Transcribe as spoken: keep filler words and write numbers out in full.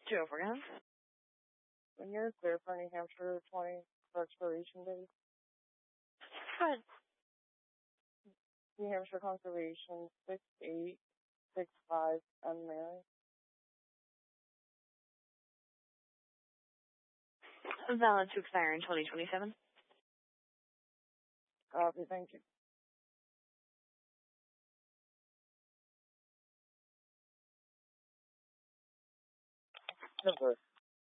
two oh four gallons. When you're clear for New Hampshire twenty for expiration date. Good. New Hampshire Conservation six eight six five M. Mary. Valid to expire in twenty twenty-seven. Copy, thank you. Number.